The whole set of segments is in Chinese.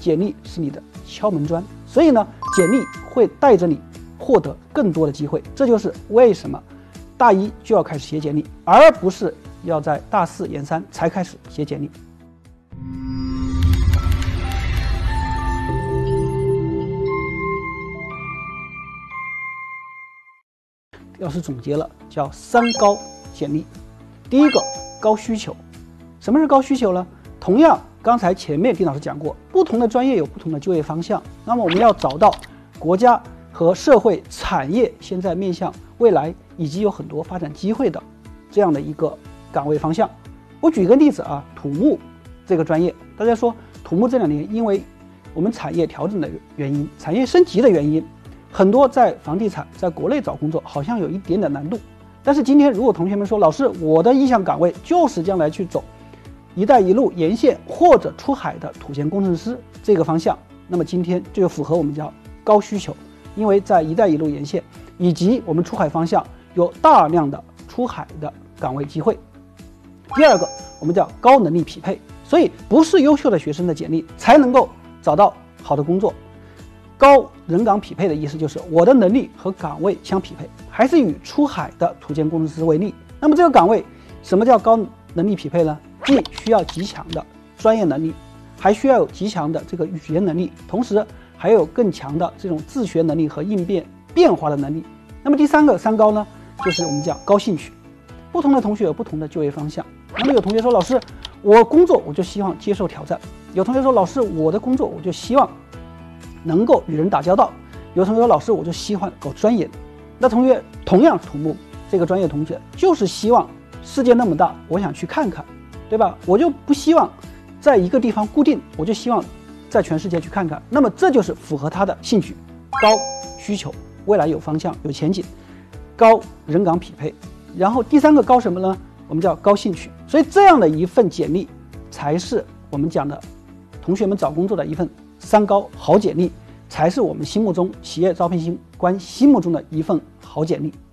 简历是你的敲门砖，所以呢，简历会带着你获得更多的机会。这就是为什么大一就要开始写简历，而不是要在大4研3才开始写简历。老师总结了，叫3高简历。第一个，高需求。什么是高需求呢？同样，刚才前面丁老师讲过，不同的专业有不同的就业方向。那么我们要找到国家和社会产业现在面向未来以及有很多发展机会的这样的一个岗位方向。我举一个例子啊，土木这个专业，大家说土木这2年因为我们产业调整的原因，产业升级的原因，很多在房地产在国内找工作好像有一点点难度。但是今天如果同学们说，老师，我的意向岗位就是将来去走一带一路沿线或者出海的土建工程师这个方向，那么今天就符合我们叫高需求，因为在一带一路沿线以及我们出海方向有大量的出海的岗位机会。第二个，我们叫高能力匹配，所以不是优秀的学生的简历才能够找到好的工作。高人岗匹配的意思就是我的能力和岗位相匹配，还是以出海的土建工程师为例。那么这个岗位什么叫高能力匹配呢？既需要极强的专业能力，还需要有极强的这个语言能力，同时还有更强的这种自学能力和应变变化的能力。那么第3个3高呢，就是我们讲高兴趣。不同的同学有不同的就业方向。那么有同学说，老师，我工作我就希望接受挑战；有同学说，老师，我的工作我就希望能够与人打交道；有同学说，老师，我就希望搞专研。那同学同样土木这个专业同学，就是希望世界那么大，我想去看看，对吧？我就不希望在一个地方固定，我就希望在全世界去看看。那么这就是符合他的兴趣，高需求，未来有方向有前景，高人岗匹配。然后第3个高什么呢？我们叫高兴趣。所以这样的一份简历才是我们讲的同学们找工作的一份3高好简历，才是我们心目中企业招聘官心目中的一份好简历。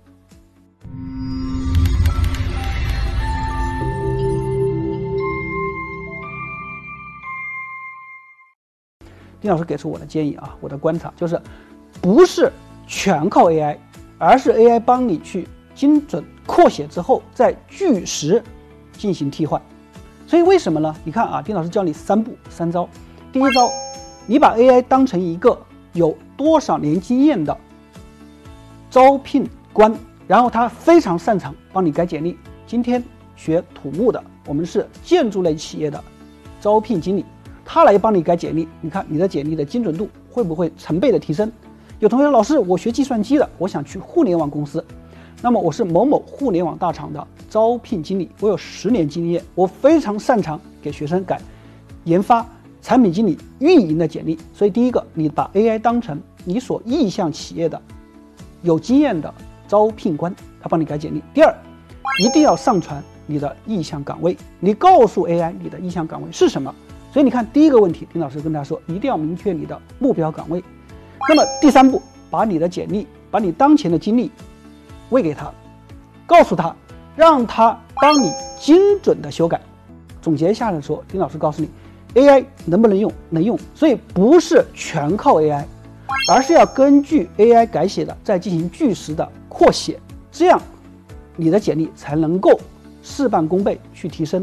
丁老师给出我的建议啊，我的观察就是，不是全靠 AI， 而是 AI 帮你去精准扩写之后，再据实进行替换。所以为什么呢？你看啊，丁老师教你3步3招。第一招，你把 AI 当成一个有多少年经验的招聘官，然后他非常擅长帮你改简历。今天学土木的，我们是建筑类企业的招聘经理，他来帮你改简历，你看你的简历的精准度会不会成倍的提升？有同学说，老师，我学计算机的，我想去互联网公司，那么我是某某互联网大厂的招聘经理，我有10年经验，我非常擅长给学生改研发、产品经理、运营的简历。所以第一个，你把 AI 当成你所意向企业的有经验的招聘官，他帮你改简历。第二，一定要上传你的意向岗位，你告诉 AI 你的意向岗位是什么。所以你看，第一个问题，丁老师跟大家说，一定要明确你的目标岗位。那么第3步，把你的简历，把你当前的经历喂给他，告诉他，让他帮你精准的修改。总结下来说，丁老师告诉你 AI 能不能用？能用。所以不是全靠 AI， 而是要根据 AI 改写的再进行据实的扩写，这样你的简历才能够事半功倍去提升。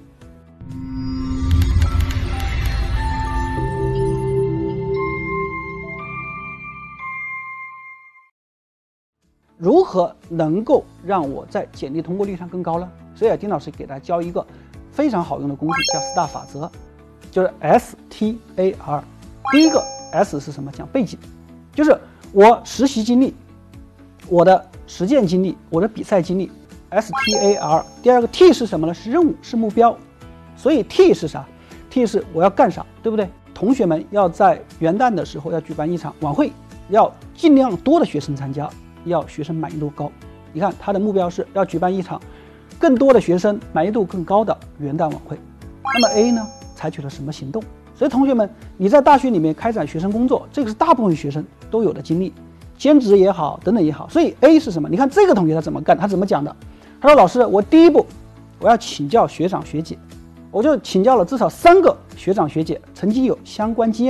如何能够让我在简历通过率上更高呢？所以丁老师给大家教一个非常好用的工具，叫STAR法则，就是 STAR。第一个 S 是什么？讲背景，就是我实习经历、我的实践经历、我的比赛经历 ，STAR。第二个 T 是什么呢？是任务，是目标。所以 T 是啥？ T 是我要干啥，对不对？同学们要在元旦的时候要举办一场晚会，要尽量多的学生参加，要学生满意度高。你看他的目标是要举办一场更多的学生满意度更高的元旦晚会。那么 A 呢，采取了什么行动？所以同学们，你在大学里面开展学生工作，这个是大部分学生都有的经历，兼职也好，等等也好。所以 A 是什么？你看这个同学他怎么干？他怎么讲的？他说：“老师，我第一步我要请教学长学姐，我就请教了至少3个学长学姐，曾经有相关经验。”